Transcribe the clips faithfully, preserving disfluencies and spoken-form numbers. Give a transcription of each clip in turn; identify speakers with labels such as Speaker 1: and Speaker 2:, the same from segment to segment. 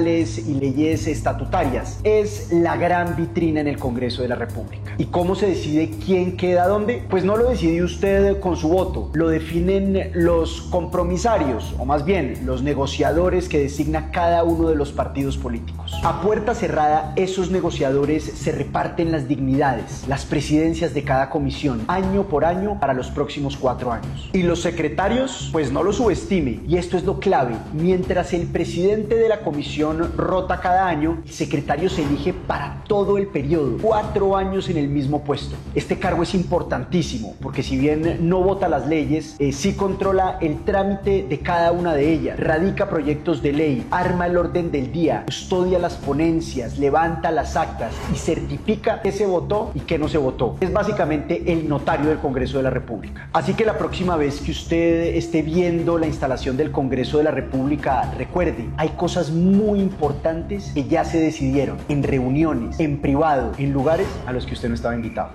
Speaker 1: constitucionales y leyes estatutarias. Es la gran vitrina en el Congreso de la República. ¿Y cómo se decide quién queda dónde? Pues no lo decide usted con su voto, lo definen los compromisarios, o más bien los negociadores que designa cada uno de los partidos políticos. A puerta cerrada, esos negociadores se reparten las dignidades, las presidencias de cada comisión, año por año para los próximos cuatro años. Y los secretarios, pues no lo subestime, y esto es lo clave, mientras el presidente de la comisión rota cada año, el secretario se elige para todo el periodo, cuatro años en el mismo puesto. Este cargo es importantísimo, porque si bien no vota las leyes, eh, sí controla el trámite de cada una de ellas, radica proyectos de ley, arma el orden del día, custodia las ponencias, levanta las actas y certifica qué se votó y qué no se votó. Es básicamente el notario del Congreso de la República. Así que la próxima vez que usted esté viendo la instalación del Congreso de la República, recuerde, hay cosas muy importantes que ya se decidieron en reuniones, en privado, en lugares a los que usted no estaba invitado.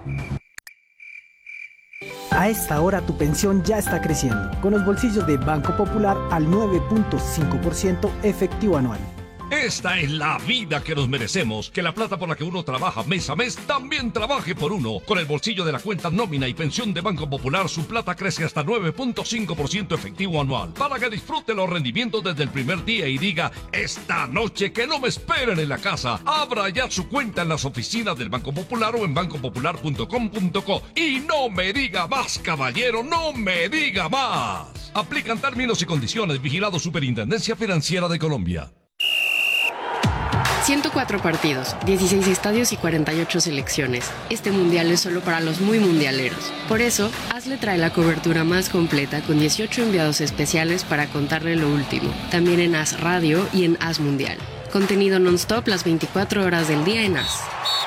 Speaker 2: A esta hora tu pensión ya está creciendo, con los bolsillos de Banco Popular al nueve punto cinco por ciento efectivo anual.
Speaker 3: Esta es la vida que nos merecemos, que la plata por la que uno trabaja mes a mes también trabaje por uno. Con el bolsillo de la cuenta nómina y pensión de Banco Popular, su plata crece hasta nueve punto cinco por ciento efectivo anual, para que disfrute los rendimientos desde el primer día y diga, esta noche que no me esperen en la casa. Abra ya su cuenta en las oficinas del Banco Popular o en banco popular punto com punto co. Y no me diga más, caballero, no me diga más. Aplican términos y condiciones. Vigilado Superintendencia Financiera de Colombia.
Speaker 4: ciento cuatro partidos, dieciséis estadios y cuarenta y ocho selecciones. Este mundial es solo para los muy mundialeros. Por eso, Hazle trae la cobertura más completa con dieciocho enviados especiales para contarle lo último. También en Haz Radio y en Haz Mundial. Contenido non-stop las veinticuatro horas del día en Haz.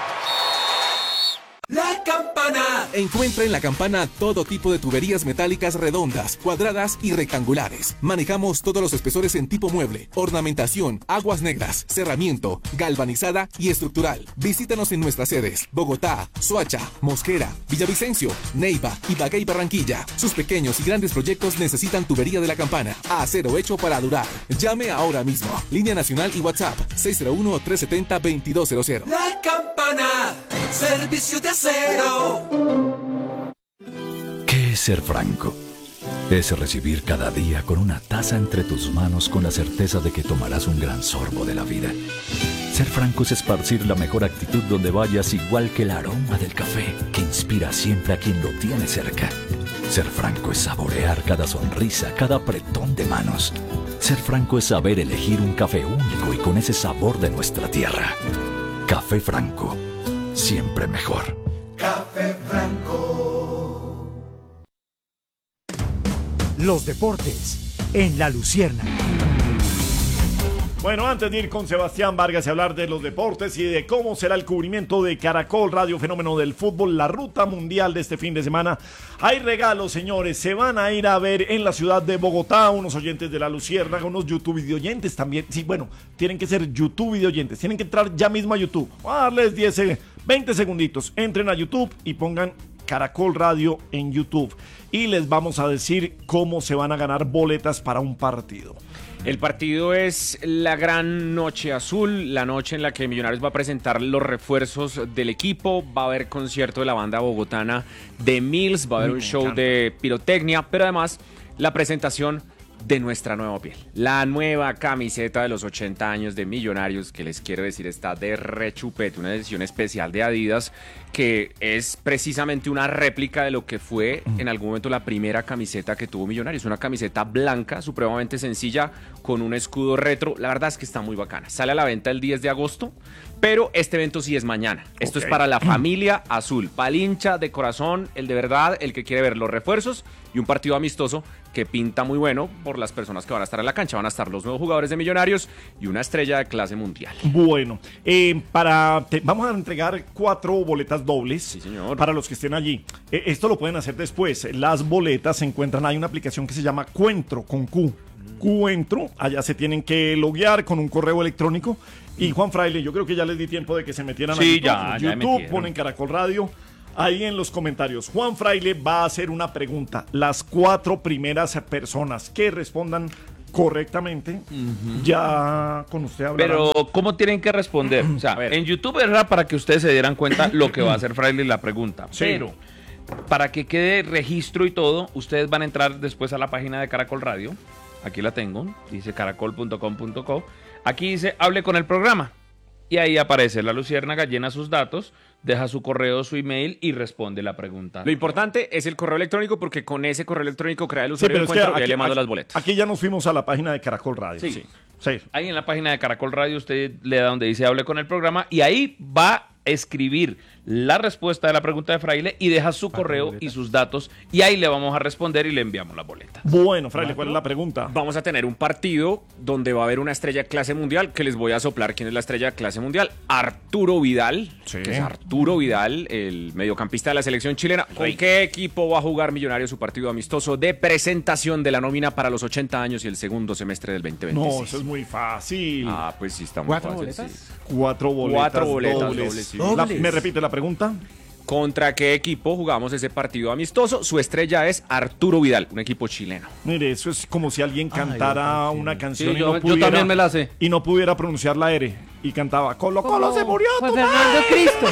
Speaker 5: La Campana. Encuentra en La Campana todo tipo de tuberías metálicas redondas, cuadradas y rectangulares. Manejamos todos los espesores en tipo mueble, ornamentación, aguas negras, cerramiento, galvanizada y estructural. Visítanos en nuestras sedes: Bogotá, Soacha, Mosquera, Villavicencio, Neiva, Ibagué y Barranquilla. Sus pequeños y grandes proyectos necesitan tubería de La Campana. Acero hecho para durar. Llame ahora mismo. Línea nacional y WhatsApp seis cero uno, tres siete cero, dos dos cero cero.
Speaker 6: La Campana, servicio de acero.
Speaker 7: ¿Qué es ser franco? Es recibir cada día con una taza entre tus manos con la certeza de que tomarás un gran sorbo de la vida. Ser franco es esparcir la mejor actitud donde vayas, igual que el aroma del café que inspira siempre a quien lo tiene cerca. Ser franco es saborear cada sonrisa, cada apretón de manos. Ser franco es saber elegir un café único y con ese sabor de nuestra tierra. Café Franco, siempre mejor.
Speaker 6: Café Franco.
Speaker 8: Los deportes en La Luciérnaga.
Speaker 9: Bueno, antes de ir con Sebastián Vargas y hablar de los deportes y de cómo será el cubrimiento de Caracol Radio Fenómeno del Fútbol, la ruta mundial de este fin de semana, hay regalos, señores. Se van a ir a ver en la ciudad de Bogotá unos oyentes de La Luciérnaga, unos YouTube videoyentes también. Sí, bueno, tienen que ser YouTube videoyentes. Tienen que entrar ya mismo a YouTube. Voy a darles diez, veinte segunditos. Entren a YouTube y pongan Caracol Radio en YouTube. Y les vamos a decir cómo se van a ganar boletas para un partido.
Speaker 10: El partido es la gran noche azul, la noche en la que Millonarios va a presentar los refuerzos del equipo, va a haber concierto de la banda bogotana de Mills, va a haber un show de pirotecnia, pero además la presentación de nuestra nueva piel. La nueva camiseta de los ochenta años de Millonarios, que les quiero decir está de rechupete, una edición especial de Adidas, que es precisamente una réplica de lo que fue en algún momento la primera camiseta que tuvo Millonarios. Una camiseta blanca, supremamente sencilla, con un escudo retro. La verdad es que está muy bacana. Sale a la venta el diez de agosto, pero este evento sí es mañana. Esto okay. Es para la familia azul, pa'l hincha de corazón, el de verdad, el que quiere ver los refuerzos y un partido amistoso que pinta muy bueno por las personas que van a estar en la cancha. Van a estar los nuevos jugadores de Millonarios y una estrella de clase mundial.
Speaker 9: Bueno, eh, para te, vamos a entregar cuatro boletas dobles,
Speaker 10: sí, señor,
Speaker 9: para los que estén allí. Eh, esto lo pueden hacer después. Las boletas se encuentran, hay una aplicación que se llama Cuentro, con Q. Cuentro, allá se tienen que loguear con un correo electrónico. Y Juan Fraile, yo creo que ya les di tiempo de que se metieran
Speaker 10: sí,
Speaker 9: a YouTube.
Speaker 10: Ya,
Speaker 9: YouTube,
Speaker 10: ya
Speaker 9: ponen Caracol Radio. Ahí en los comentarios, Juan Fraile va a hacer una pregunta. Las cuatro primeras personas que respondan correctamente, uh-huh. ya con usted hablarán.
Speaker 11: Pero, ¿cómo tienen que responder? O sea, en YouTube era para que ustedes se dieran cuenta lo que va a hacer Fraile la pregunta. Sí. Pero, para que quede registro y todo, ustedes van a entrar después a la página de Caracol Radio. Aquí la tengo, dice caracol punto com punto co. Aquí dice, hable con el programa. Y ahí aparece la luciérnaga, llena sus datos, deja su correo, su email y responde la pregunta.
Speaker 10: Lo importante es el correo electrónico, porque con ese correo electrónico crea el usuario
Speaker 9: sí,
Speaker 10: de cuenta
Speaker 9: es que
Speaker 10: y
Speaker 9: aquí,
Speaker 10: le mando
Speaker 9: aquí,
Speaker 10: las boletas.
Speaker 9: Aquí ya nos fuimos a la página de Caracol Radio.
Speaker 11: Sí.
Speaker 9: sí. sí.
Speaker 11: Ahí en la página de Caracol Radio usted le da donde dice hable con el programa y ahí va a escribir la respuesta de la pregunta de Fraile y deja su correo y sus datos y ahí le vamos a responder y le enviamos la boleta.
Speaker 9: Bueno, Fraile, ¿cuál es la pregunta?
Speaker 10: Vamos a tener un partido donde va a haber una estrella clase mundial, que les voy a soplar quién es la estrella clase mundial. Arturo Vidal,
Speaker 9: sí.
Speaker 10: que es Arturo Vidal, el mediocampista de la selección chilena. ¿Con Rey. qué equipo va a jugar Millonarios su partido amistoso de presentación de la nómina para los ochenta años y el segundo semestre del veinte veintiséis?
Speaker 9: No, eso es muy fácil.
Speaker 10: Ah, pues sí, está muy
Speaker 9: ¿Cuatro
Speaker 10: fácil.
Speaker 9: Boletas?
Speaker 10: Sí.
Speaker 9: Cuatro boletas.
Speaker 10: Cuatro boletas
Speaker 9: dobles.
Speaker 10: dobles. Sí.
Speaker 9: La, ¿Me repite la pregunta?
Speaker 10: ¿Contra qué equipo jugamos ese partido amistoso? Su estrella es Arturo Vidal, un equipo chileno.
Speaker 9: Mire, eso es como si alguien cantara Ay, una canción
Speaker 12: sí,
Speaker 9: y,
Speaker 12: yo,
Speaker 9: no pudiera,
Speaker 12: yo también me la sé.
Speaker 9: y no pudiera pronunciar la R y cantaba Colo Colo se murió
Speaker 13: Juan
Speaker 9: tu
Speaker 13: Fernando Cristo.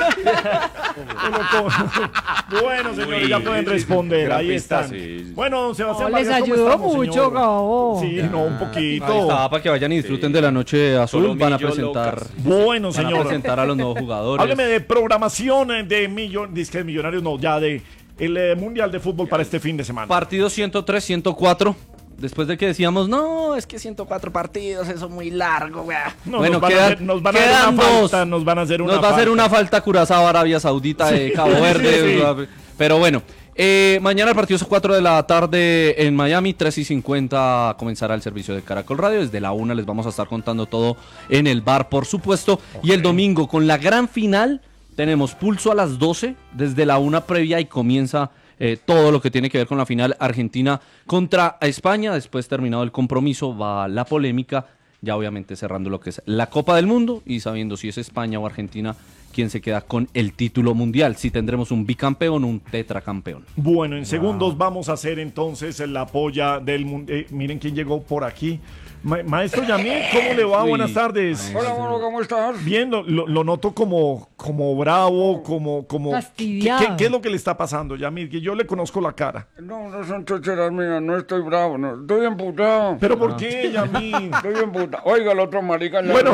Speaker 9: Bueno, señores, Uy, ya pueden responder. Ahí
Speaker 10: pista,
Speaker 9: están.
Speaker 10: Sí.
Speaker 9: Bueno, don Sebastián
Speaker 13: No, les
Speaker 9: Vargas, ¿cómo
Speaker 13: ayudó
Speaker 9: estamos,
Speaker 13: mucho,
Speaker 9: señor?
Speaker 13: Gabo.
Speaker 9: Sí, no, un poquito.
Speaker 12: Ahí está, para que vayan y disfruten sí. de la noche azul.
Speaker 10: Solomillo,
Speaker 12: van a presentar
Speaker 10: locas.
Speaker 9: Bueno,
Speaker 12: van
Speaker 9: señor.
Speaker 12: a presentar a los nuevos jugadores.
Speaker 9: Hábleme de programación de millon, disque millonarios, no, ya de el eh, Mundial de Fútbol para este fin de semana.
Speaker 12: Partido ciento tres, ciento cuatro. Después de que decíamos, no, es que ciento cuatro partidos, eso es muy largo, güey.
Speaker 9: No,
Speaker 12: bueno,
Speaker 9: nos van,
Speaker 12: quedan,
Speaker 9: a hacer, nos van a
Speaker 12: quedan
Speaker 9: hacer una
Speaker 12: dos.
Speaker 9: falta, nos van a hacer una
Speaker 12: Nos va
Speaker 9: falta.
Speaker 12: a hacer una falta Curazao, Arabia Saudita, de Cabo
Speaker 9: sí,
Speaker 12: Verde.
Speaker 9: sí.
Speaker 12: Pero bueno, eh, mañana el partido es a cuatro de la tarde en Miami, tres y cincuenta comenzará el servicio de Caracol Radio. Desde la una les vamos a estar contando todo en el bar, por supuesto. Okay. Y el domingo, con la gran final, tenemos pulso a las doce, desde la una previa y comienza... Eh, todo lo que tiene que ver con la final Argentina contra España. Después, terminado el compromiso, va la polémica, ya obviamente cerrando lo que es la Copa del Mundo y sabiendo si es España o Argentina quién se queda con el título mundial, si tendremos un bicampeón o un tetracampeón.
Speaker 9: Bueno, en wow. segundos vamos a hacer entonces la polla del mundo. Eh, miren quién llegó por aquí. Ma- Maestro Yamil, ¿cómo le va? Uy, Buenas tardes.
Speaker 14: Hola, bueno, ¿cómo estás?
Speaker 9: Bien, lo, lo, lo noto como, como bravo, como... como
Speaker 13: fastidiado.
Speaker 9: ¿qué, qué, ¿Qué es lo que le está pasando, Yamil? Que yo le conozco la cara.
Speaker 14: No, no son chocheras mías, no estoy bravo, no, estoy emputado.
Speaker 9: ¿Pero por qué, Yamil?
Speaker 14: Estoy emputado. Oiga, el otro marica...
Speaker 9: Bueno,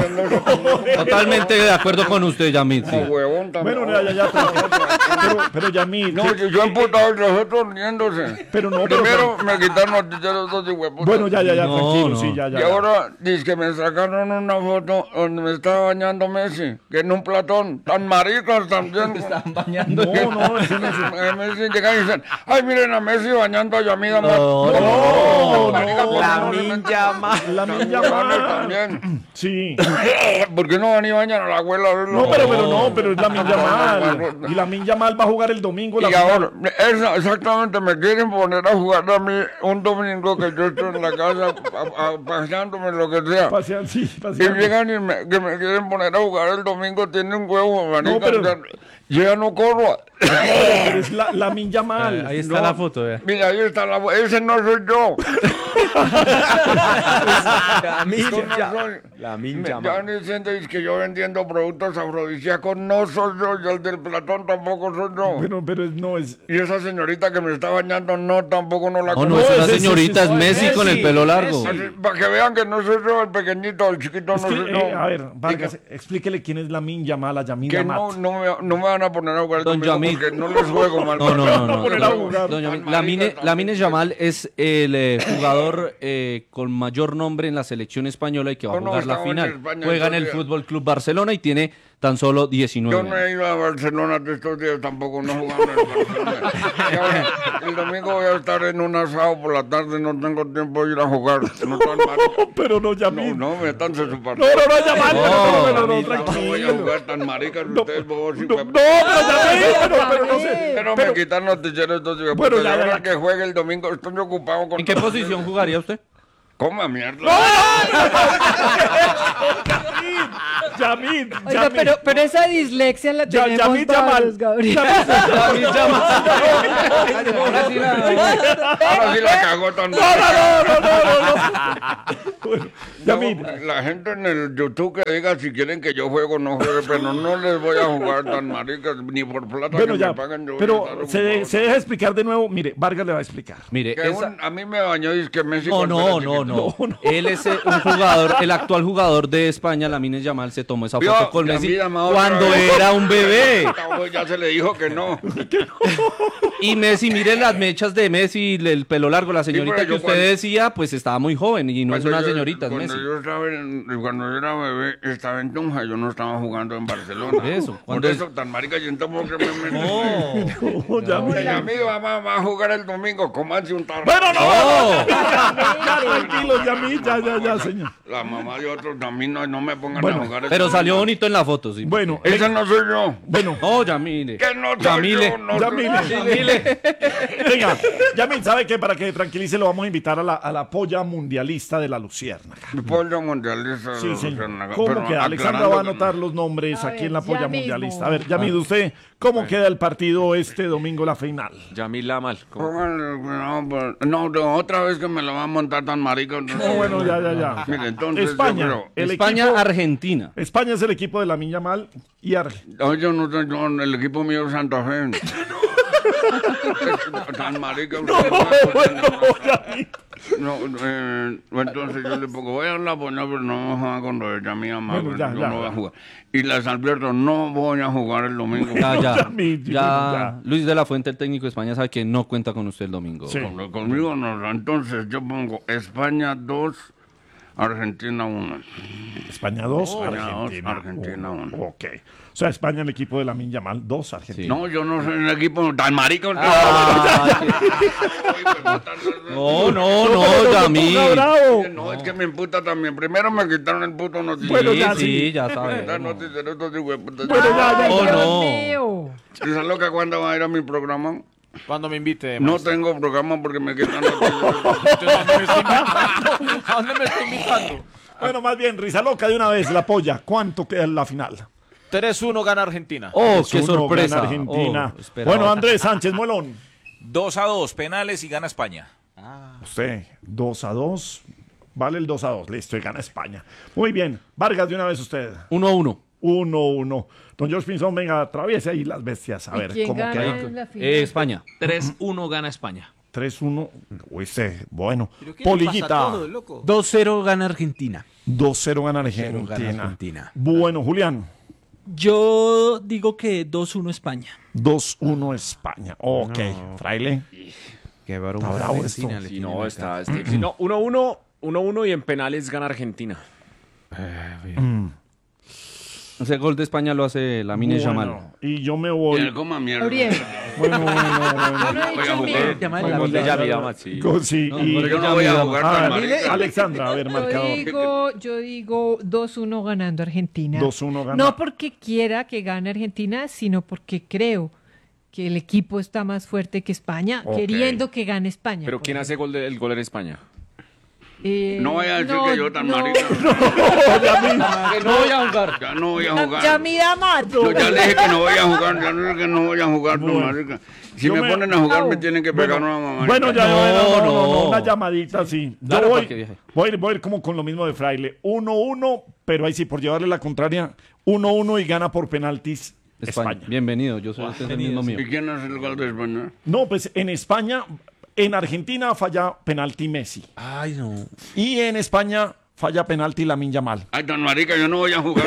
Speaker 12: totalmente de acuerdo con usted, Yamil. Sí.
Speaker 14: Huevón,
Speaker 9: bueno, ya, ya, ya. Pero, pero Yamil...
Speaker 14: No,
Speaker 9: ¿qué,
Speaker 14: yo emputado y los otros riéndose.
Speaker 9: Pero no,
Speaker 14: Primero
Speaker 9: pero,
Speaker 14: me quitaron los ticheros dos y huevos.
Speaker 9: Bueno, ya, ya, ya,
Speaker 12: no,
Speaker 9: tranquilo,
Speaker 12: no.
Speaker 9: sí, ya, ya.
Speaker 14: Y ahora dice que me sacaron una foto donde me estaba bañando Messi, que en un platón, tan maricas también.
Speaker 12: Me están bañando.
Speaker 9: No, no, ese Messi.
Speaker 14: Messi llegan y dicen, ay, miren a Messi bañando a Yamida.
Speaker 12: No, no,
Speaker 9: no,
Speaker 14: marica,
Speaker 9: no,
Speaker 14: la
Speaker 9: no,
Speaker 14: ninja mal.
Speaker 9: La ninja mal.
Speaker 14: También.
Speaker 9: Sí.
Speaker 14: ¿Por qué no van y bañan a la abuela?
Speaker 9: No, pero, pero no, pero es la Minja Mal. Y la Minja Mal va a jugar el domingo. La
Speaker 14: y ahora, esa, exactamente, me quieren poner a jugar a mí un domingo que yo estoy en la casa a, a, paseándome, lo que sea.
Speaker 9: Pasean, sí,
Speaker 14: paseando. Y llegan y me, que me quieren poner a jugar el domingo, tiene un huevo, manica. No, pero... Yo ya no corro.
Speaker 9: Pero es la, la Minja Mal.
Speaker 12: Ahí está
Speaker 9: no.
Speaker 12: la foto, eh.
Speaker 14: Mira, ahí está la foto. Ese no soy yo.
Speaker 10: La Minja
Speaker 14: no soy.
Speaker 10: La Minja
Speaker 14: Ya me diciendo que yo vendiendo productos afrodisíacos no soy yo. Y el del Platón tampoco soy yo.
Speaker 9: Pero, pero no es...
Speaker 14: Y esa señorita que me está bañando, no, tampoco no la
Speaker 12: no,
Speaker 14: conozco.
Speaker 12: No, es una
Speaker 9: ese,
Speaker 12: señorita,
Speaker 9: ese,
Speaker 12: es Messi,
Speaker 9: Messi
Speaker 12: con el pelo largo.
Speaker 14: Así, para que vean que no soy yo el pequeñito, el chiquito, no
Speaker 9: es que,
Speaker 14: soy yo.
Speaker 9: Eh, a ver, Vargas, explíquele quién es la Minja Mal, la Yamil
Speaker 14: Que
Speaker 9: Amat.
Speaker 14: no, no, me, no me van a poner a jugar el
Speaker 12: Don
Speaker 14: domingo
Speaker 12: Yamil.
Speaker 14: porque no les juego mal.
Speaker 12: No, no, no. no,
Speaker 9: no,
Speaker 12: no,
Speaker 9: no.
Speaker 12: Don Yamil, la Mine, la Mine Yamal es el eh, jugador eh, con mayor nombre en la selección española y que va a
Speaker 14: Yo no
Speaker 12: jugar la
Speaker 14: estaba en
Speaker 12: final.
Speaker 14: España
Speaker 12: Juega en el
Speaker 14: estos días.
Speaker 12: Fútbol Club Barcelona y tiene tan solo diecinueve
Speaker 14: Yo no he ido a Barcelona de estos días tampoco, no he jugado en el Barcelona. Y ahora, el domingo voy a estar en un asado por la tarde, no tengo tiempo de ir a jugar. No,
Speaker 9: no pero no, Yamil.
Speaker 14: No, no, métanse su partido.
Speaker 9: No, no, no, Yamal. No, no, no, no, no,
Speaker 14: tranquilo. No voy a jugar tan maricas
Speaker 9: no,
Speaker 14: ustedes, bobos.
Speaker 9: No, no, no, pero Yamil, pero, pero no sé.
Speaker 14: Pero, pero me quitan los ticheros dos y
Speaker 9: bueno, ya,
Speaker 14: ya,
Speaker 9: ya,
Speaker 14: que juegue el domingo, estoy ocupado con...
Speaker 12: ¿En qué posición jugaría usted?
Speaker 14: Coma mierda.
Speaker 9: ¡No! Yamid,
Speaker 13: Oiga,
Speaker 9: Yamid.
Speaker 13: pero, pero esa dislexia la
Speaker 9: Ya-
Speaker 13: tenemos
Speaker 9: Yamid Yamal.
Speaker 13: todos, Gabriel.
Speaker 9: Yamid Yamal.
Speaker 14: Ahora sí la, ahora sí la cagó tan
Speaker 9: No, no, no, no, no, no. Bueno, Yamid.
Speaker 14: No, la gente en el YouTube que diga si quieren que yo juego no juegue, pero no les voy a jugar tan maricas ni por plata
Speaker 9: Bueno,
Speaker 14: que
Speaker 9: ya,
Speaker 14: me pagan. Yo voy a
Speaker 9: pero
Speaker 14: estar
Speaker 9: se, de-
Speaker 14: ocupado.
Speaker 9: se deja explicar de nuevo. Mire, Vargas le va a explicar.
Speaker 12: Mire,
Speaker 14: Que
Speaker 12: esa-
Speaker 14: un- a mí me bañó y es que Messi.
Speaker 12: No,
Speaker 14: cuando
Speaker 12: no,
Speaker 14: era
Speaker 12: no,
Speaker 14: chiquito.
Speaker 12: no, Él es eh, un jugador, el actual jugador de España, Lamine Yamal, se tomó esa
Speaker 14: Vio,
Speaker 12: foto con
Speaker 14: ya
Speaker 12: Messi
Speaker 14: mira, ma, otra
Speaker 12: cuando
Speaker 14: vez.
Speaker 12: era un bebé.
Speaker 14: Ya se le dijo que no.
Speaker 12: Y Messi, mire las mechas de Messi, el pelo largo, la señorita
Speaker 14: pero
Speaker 12: que
Speaker 14: yo
Speaker 12: usted
Speaker 14: cuando-
Speaker 12: decía, pues estaba muy joven y no es
Speaker 14: Cuando
Speaker 12: una
Speaker 14: yo-
Speaker 12: señorita, es
Speaker 14: cuando
Speaker 12: Messi.
Speaker 14: Yo estaba en- cuando yo era bebé, estaba en Tunja, yo no estaba jugando en Barcelona.
Speaker 12: Por eso,
Speaker 14: Por
Speaker 12: cuando
Speaker 14: eso, tan marica, yo entonces que me
Speaker 12: No.
Speaker 9: No, Yamid.
Speaker 14: Mi amigo va, va- va a jugar el domingo, comanse un tarro.
Speaker 9: Bueno, no,
Speaker 12: Oh.
Speaker 9: ya, tranquilo, Yamid, ya, ya, ya, señor.
Speaker 14: La mamá de otros también no, no me pongan
Speaker 9: Bueno,
Speaker 14: a jugar. el
Speaker 12: Pero
Speaker 14: domingo.
Speaker 12: salió bonito en la foto, sí.
Speaker 9: Bueno,
Speaker 14: Ese no soy yo.
Speaker 9: bueno.
Speaker 12: No, Yamile.
Speaker 14: Que no soy
Speaker 12: Yamile.
Speaker 14: yo, no
Speaker 9: Yamile.
Speaker 14: soy yo.
Speaker 12: Yamile.
Speaker 9: Venga, Yamid, ¿sabe qué? Para que tranquilice, lo vamos a invitar a la, a la polla mundialista de la Luciérnaga.
Speaker 14: Pollo mundialista.
Speaker 9: Sí,
Speaker 14: de
Speaker 9: señor.
Speaker 14: Luciérnaga,
Speaker 9: ¿Cómo
Speaker 14: pero
Speaker 9: queda? Alexandra va a
Speaker 14: aclarando que-
Speaker 9: anotar los nombres
Speaker 13: A
Speaker 9: aquí
Speaker 13: ver,
Speaker 9: en la polla
Speaker 13: ya mismo.
Speaker 9: mundialista. A ver, Yamid, usted, ¿cómo queda el partido este domingo, la final?
Speaker 10: Yamil Lamal. ¿cómo?
Speaker 14: Póngale, No, pues, no, no, otra vez que me lo va a montar tan marica. No,
Speaker 9: No, bueno, ya, ya, ya.
Speaker 14: Mire, entonces
Speaker 9: España.
Speaker 14: yo
Speaker 9: El
Speaker 12: España,
Speaker 9: equipo-
Speaker 12: Argentina.
Speaker 9: España es el equipo de Lamine Yamal y Argentina.
Speaker 14: creo- No, yo no soy yo, el equipo mío es Santa Fe. Tan marica.
Speaker 9: No, bueno, Yamid.
Speaker 14: No, eh, entonces yo le pongo, voy a hablar, pues no, pero no vamos a jugar con lo de Yamil Amado,
Speaker 9: Bueno, ya,
Speaker 14: yo
Speaker 9: ya,
Speaker 14: no voy a
Speaker 9: ya.
Speaker 14: jugar. Y les advierto, no voy a jugar el domingo.
Speaker 12: Ya, ya.
Speaker 9: Yamid,
Speaker 12: Ya,
Speaker 9: ya.
Speaker 12: Luis de la Fuente, el técnico de España, sabe que no cuenta con usted el domingo.
Speaker 9: Sí.
Speaker 14: Con- Conmigo no, entonces yo pongo España dos, Argentina uno.
Speaker 9: España dos,
Speaker 14: España dos,
Speaker 9: Argentina
Speaker 14: Argentina
Speaker 9: uno.
Speaker 14: uno.
Speaker 9: Ok. O sea, España el equipo de Lamine Yamal, dos, Argentina.
Speaker 14: No, yo no soy el equipo tan marica.
Speaker 12: Ah, No, no, no, Yamil.
Speaker 9: bravo.
Speaker 14: No, es que me imputa también. Primero me quitaron el puto noticiero.
Speaker 9: Bueno,
Speaker 12: Sí,
Speaker 9: ya,
Speaker 12: sí,
Speaker 9: sí.
Speaker 12: ya sabe.
Speaker 14: Está noticiero, estos hijos de puta.
Speaker 9: Bueno, ya, ya,
Speaker 13: Ay,
Speaker 12: Oh,
Speaker 9: ya.
Speaker 13: Dios
Speaker 12: no.
Speaker 13: mío.
Speaker 14: ¿Y sabes lo que cuando va a ir a mi programa?
Speaker 10: Cuando me invite.
Speaker 14: No tengo programa porque me quitan noticiero.
Speaker 10: ¿A dónde me estoy invitando?
Speaker 9: Bueno, más bien, risa loca de una vez, la polla. ¿Cuánto queda en la final?
Speaker 10: tres uno gana Argentina.
Speaker 12: Oh,
Speaker 9: tres
Speaker 12: qué
Speaker 9: uno
Speaker 12: sorpresa.
Speaker 9: gana Argentina.
Speaker 12: Oh, esperaba.
Speaker 9: Bueno, Andrés Sánchez Molón.
Speaker 15: dos a dos, penales y gana España.
Speaker 9: Usted, dos a dos. Vale el dos a dos. Listo, y gana España. Muy bien. Vargas, de una vez usted.
Speaker 12: uno a uno.
Speaker 9: uno a uno. Don George Pinzón, venga, atraviese ahí las bestias. A
Speaker 13: ¿Y
Speaker 9: ver,
Speaker 13: quién
Speaker 9: ¿cómo
Speaker 13: gana
Speaker 9: queda?
Speaker 13: en la final?
Speaker 12: Eh, España.
Speaker 10: tres uno gana España.
Speaker 9: tres uno. Uy, este, bueno. Polillita.
Speaker 16: dos cero gana Argentina.
Speaker 9: dos cero gana
Speaker 16: dos cero
Speaker 9: Argentina.
Speaker 16: gana Argentina.
Speaker 9: Bueno, Julián.
Speaker 17: Yo digo que dos uno España.
Speaker 9: dos uno España. Ok. Fraile.
Speaker 16: Qué bravo.
Speaker 9: Está bravo esto.
Speaker 16: Argentina le
Speaker 10: Sí,
Speaker 16: tienen
Speaker 10: no,
Speaker 16: acá.
Speaker 10: está. Este, sí, no, uno uno, uno uno y en penales gana Argentina.
Speaker 9: Mm.
Speaker 12: Ese gol de España lo hace Lamine Yamal.
Speaker 9: Bueno, y yo me voy.
Speaker 14: Él coma mierda.
Speaker 13: Gabriel.
Speaker 9: Bueno, bueno, bueno.
Speaker 13: Yo no he
Speaker 14: Voy a
Speaker 13: dicho
Speaker 14: jugar.
Speaker 13: bien.
Speaker 16: Yamal,
Speaker 9: Bueno,
Speaker 16: la-
Speaker 10: Gol de
Speaker 9: ya,
Speaker 10: Yamil
Speaker 9: ya,
Speaker 10: Lamal, sí.
Speaker 9: Go- sí,
Speaker 12: No,
Speaker 9: y-
Speaker 12: pero
Speaker 14: Yo no voy a jugar
Speaker 9: Ah,
Speaker 14: tan marica.
Speaker 9: Alexandra, a ver,
Speaker 13: Yo
Speaker 9: marcador.
Speaker 13: digo, yo digo dos uno ganando Argentina.
Speaker 9: dos uno gana.
Speaker 13: No porque quiera que gane Argentina, sino porque creo que el equipo está más fuerte que España,
Speaker 9: Ok.
Speaker 13: queriendo que gane España.
Speaker 10: Pero
Speaker 13: por
Speaker 10: ¿quién hace gol de- el gol en España?
Speaker 13: Eh,
Speaker 14: No voy a decir
Speaker 13: no,
Speaker 14: que yo tan
Speaker 13: no.
Speaker 14: marica.
Speaker 12: No voy a jugar.
Speaker 14: Ya no voy a
Speaker 13: Ya,
Speaker 14: jugar.
Speaker 13: ya mira más.
Speaker 14: No, ya le dije que no voy a jugar, ya le dije que no voy a jugar, no,
Speaker 9: Bueno.
Speaker 14: marica. Si
Speaker 9: Yo
Speaker 14: me,
Speaker 9: me-
Speaker 14: ponen a jugar
Speaker 13: No.
Speaker 14: me tienen que pegar una mamá.
Speaker 9: Bueno, ya,
Speaker 12: No,
Speaker 9: bueno, no, no, no,
Speaker 12: no.
Speaker 9: una llamadita, sí. Yo
Speaker 12: Claro,
Speaker 9: voy,
Speaker 12: porque viaje.
Speaker 9: voy, a ir- voy a ir como con lo mismo de Fraile. uno uno, pero ahí sí, por llevarle la contraria, uno uno y gana por penaltis
Speaker 12: España.
Speaker 9: España.
Speaker 12: Bienvenido, yo soy este es el mismo mío.
Speaker 14: ¿Y quién hace el gol de España?
Speaker 9: No, pues en España, en Argentina falla penalti Messi.
Speaker 16: Ay, no.
Speaker 9: Y en España falla penalti Lamine Yamal.
Speaker 14: Ay, tan marica, yo no voy a jugar.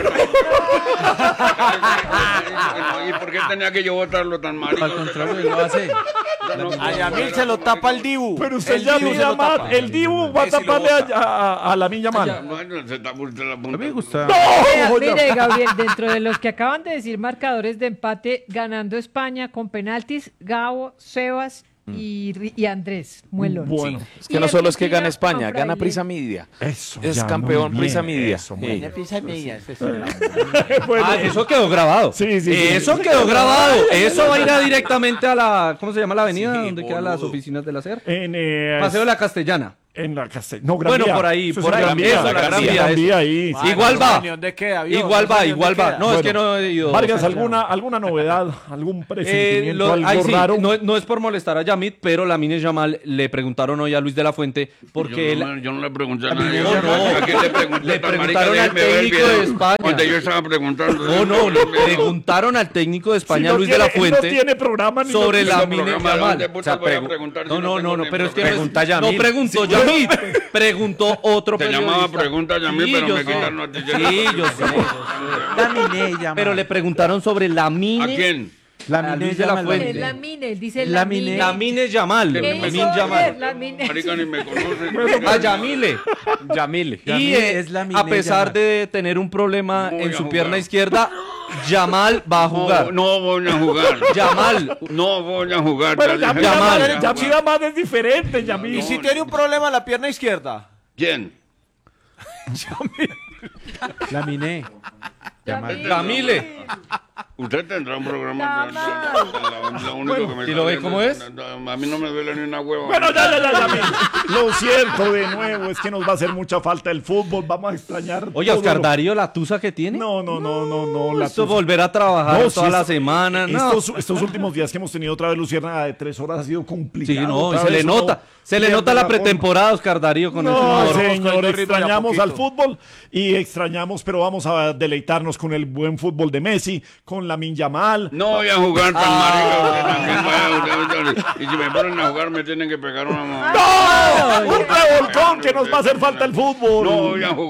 Speaker 14: ¿Y por qué tenía que yo votarlo tan marica?
Speaker 16: Al contrario, él lo hace.
Speaker 15: A Yamil se lo tapa el Dibu.
Speaker 9: Pero usted
Speaker 15: El
Speaker 9: ya
Speaker 15: Dibu
Speaker 9: mira
Speaker 15: se lo
Speaker 9: más,
Speaker 15: tapa.
Speaker 9: el Dibu va a
Speaker 15: Messi lo
Speaker 9: taparle a,
Speaker 15: bota.
Speaker 9: a, a Lamine Yamal.
Speaker 14: Bueno, se tapa usted la punta.
Speaker 16: A mí me gusta.
Speaker 13: Vea,
Speaker 9: ¡No!
Speaker 13: mire, Gabriel, dentro de los que acaban de decir marcadores de empate, ganando España con penaltis, Gabo, Sebas y, Ri- y Andrés Muelón.
Speaker 9: Bueno.
Speaker 15: Es que no solo es que gana España, gana Prisa Media.
Speaker 9: Eso.
Speaker 15: Es
Speaker 9: ya,
Speaker 15: campeón
Speaker 9: muy
Speaker 15: Prisa
Speaker 9: bien,
Speaker 15: Media.
Speaker 9: eso, muy
Speaker 15: Sí.
Speaker 9: bien.
Speaker 12: Ah, eso quedó grabado.
Speaker 9: Sí, sí, sí.
Speaker 12: Eso quedó grabado. Eso va a ir a directamente a la, ¿cómo se llama la avenida? donde quedan las oficinas de la S E R.
Speaker 9: En, eh,
Speaker 12: Paseo de la Castellana.
Speaker 9: En la Castell... No, Gran
Speaker 12: Bueno,
Speaker 9: Vía.
Speaker 12: por ahí,
Speaker 9: Eso
Speaker 12: por
Speaker 9: es
Speaker 12: ahí.
Speaker 9: Gran Vía.
Speaker 12: Eso, la Gran Vía,
Speaker 9: Gran
Speaker 12: eso.
Speaker 9: Vía ahí.
Speaker 12: Ah, igual va.
Speaker 15: ¿Dónde queda, avión?
Speaker 12: Igual va,
Speaker 15: ¿Dónde
Speaker 12: igual va.
Speaker 15: queda?
Speaker 12: No, es que no he ido.
Speaker 9: Vargas, ¿alguna, alguna novedad? ¿Algún
Speaker 12: Eh,
Speaker 9: presentimiento?
Speaker 12: lo-
Speaker 9: algo
Speaker 12: ay, sí,
Speaker 9: raro?
Speaker 12: no, no es por molestar a Yamit, pero Lamine Yamal le preguntaron hoy a Luis de la Fuente porque
Speaker 14: yo, no,
Speaker 12: él...
Speaker 14: me- yo no le pregunté a
Speaker 12: No,
Speaker 14: nadie.
Speaker 12: no.
Speaker 14: ¿A quién le pregunté?
Speaker 12: Le
Speaker 14: Tan
Speaker 12: preguntaron
Speaker 14: marica,
Speaker 12: al
Speaker 14: déjeme ver el
Speaker 12: técnico de
Speaker 14: video
Speaker 12: España.
Speaker 14: Donde yo estaba preguntando.
Speaker 12: No, no, le preguntaron al técnico de España,
Speaker 9: Si no
Speaker 12: Luis
Speaker 9: tiene-
Speaker 12: de la
Speaker 9: él
Speaker 12: Fuente,
Speaker 9: no tiene programa ni
Speaker 12: sobre
Speaker 9: no tiene
Speaker 12: Lamine
Speaker 14: programa,
Speaker 12: Yamal.
Speaker 14: ¿dónde putas voy a preguntar si
Speaker 12: no,
Speaker 14: no
Speaker 12: no,
Speaker 14: tengo
Speaker 12: no, no,
Speaker 14: ni
Speaker 12: pero es que
Speaker 14: programa?
Speaker 12: no, no preguntó
Speaker 14: Sí,
Speaker 12: Yamit, preguntó otro
Speaker 14: Te
Speaker 12: periodista.
Speaker 14: llamaba pregunta Yamit,
Speaker 12: Sí,
Speaker 14: pero
Speaker 12: yo
Speaker 14: me
Speaker 12: sé.
Speaker 14: quitaron a ti.
Speaker 12: Sí, yo sé.
Speaker 16: Lamine Yamal.
Speaker 12: Pero le preguntaron sobre Lamine.
Speaker 14: ¿A quién?
Speaker 12: A Luis de la
Speaker 13: Es
Speaker 12: Fuente.
Speaker 13: Lamine, él dice
Speaker 12: Lamine.
Speaker 13: Lamine.
Speaker 12: Lamine Yamal.
Speaker 13: ¿Qué
Speaker 12: Lamine
Speaker 13: hizo ayer?
Speaker 12: Yamal.
Speaker 13: Lamine.
Speaker 14: Marica, ni me conoce.
Speaker 12: A Yamile.
Speaker 10: Yamile.
Speaker 12: Y
Speaker 16: Yamile
Speaker 12: eh,
Speaker 16: es Lamine
Speaker 12: a pesar
Speaker 16: Yamal.
Speaker 12: de tener un problema
Speaker 14: Voy
Speaker 12: en
Speaker 14: a
Speaker 12: su
Speaker 14: jugar.
Speaker 12: pierna izquierda, Yamal va a jugar.
Speaker 14: No, no voy a jugar.
Speaker 12: Yamal.
Speaker 14: No voy a jugar.
Speaker 9: Pero
Speaker 14: ya
Speaker 9: Yamil
Speaker 14: dije.
Speaker 9: Yamal,
Speaker 14: Voy a
Speaker 9: Yamil
Speaker 14: jugar.
Speaker 9: Yamal es diferente, Yamil.
Speaker 15: ¿Y si tiene un problema en la pierna izquierda?
Speaker 14: ¿Quién?
Speaker 16: Lamine.
Speaker 12: Yamile.
Speaker 14: Usted tendrá un programa.
Speaker 13: Yamal.
Speaker 14: Lo único que me
Speaker 12: ¿y lo ve
Speaker 14: está
Speaker 12: cómo es?
Speaker 14: viendo- A mí no me duele ni una hueva.
Speaker 9: Bueno, ya, ya, ya, Yamil. Lo cierto de nuevo es que nos va a hacer mucha falta el fútbol. Vamos a extrañar.
Speaker 12: Oye,
Speaker 9: todo
Speaker 12: Oscar
Speaker 9: lo-
Speaker 12: Darío, la tusa que tiene.
Speaker 9: No, no, no, no, no. La
Speaker 12: Esto
Speaker 9: tusa.
Speaker 12: volver a trabajar
Speaker 9: No,
Speaker 12: toda
Speaker 9: sí,
Speaker 12: la
Speaker 9: esto-
Speaker 12: semana. No.
Speaker 9: Estos, estos últimos días que hemos tenido otra vez Luciérnaga de tres horas ha sido complicado.
Speaker 12: Sí, no, y
Speaker 9: Otra
Speaker 12: se
Speaker 9: vez
Speaker 12: le
Speaker 9: uno
Speaker 12: nota. Se le
Speaker 9: pierde
Speaker 12: nota la
Speaker 9: forma.
Speaker 12: pretemporada, Oscar Darío, con
Speaker 9: No,
Speaker 12: ese humor.
Speaker 9: señor,
Speaker 15: ritmo de a
Speaker 9: extrañamos al
Speaker 15: poquito.
Speaker 9: fútbol y extrañamos, pero vamos a deleitarnos con el buen fútbol de Messi, con Lamine Yamal.
Speaker 14: No voy a jugar tan
Speaker 12: Ah.
Speaker 14: marica. Usted también vaya, usted- usted- Y si me ponen a jugar, me tienen que pegar una mamá.
Speaker 9: ¡No! ¡Un revolcón que nos va a hacer falta el fútbol!
Speaker 14: No voy a jugar.